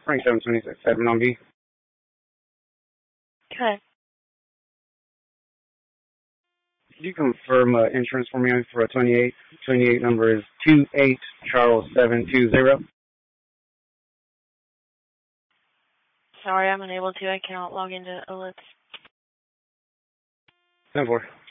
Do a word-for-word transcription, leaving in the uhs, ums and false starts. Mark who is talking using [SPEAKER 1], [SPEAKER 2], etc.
[SPEAKER 1] Frank seven twenty-six, seven on B.
[SPEAKER 2] Okay.
[SPEAKER 1] Could you confirm uh, insurance for me for a twenty-eight? twenty-eight number is two eight Charles seven two zero.
[SPEAKER 2] Sorry, I'm unable to. I cannot log into alerts.
[SPEAKER 1] ten four.